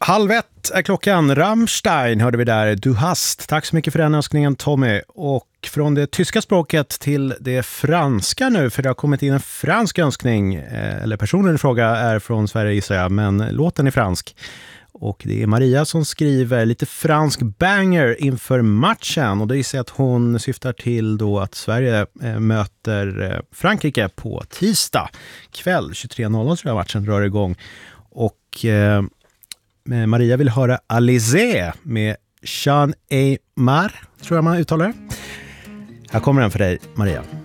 1:30 är klockan. Rammstein hörde vi där. Du hast. Tack så mycket för den önskningen, Tommy. Och från det tyska språket till det franska nu, för det har kommit in en fransk önskning. Eller personen i fråga är från Sverige, gissar jag, men låten är fransk. Och det är Maria som skriver lite fransk banger inför matchen. Och det gissar jag att hon syftar till då att Sverige möter Frankrike på tisdag kväll. 23.00 tror jag matchen rör igång. Och Maria vill höra Alizé med Jean Aymar, tror jag man uttalar det. Här kommer den för dig, Maria.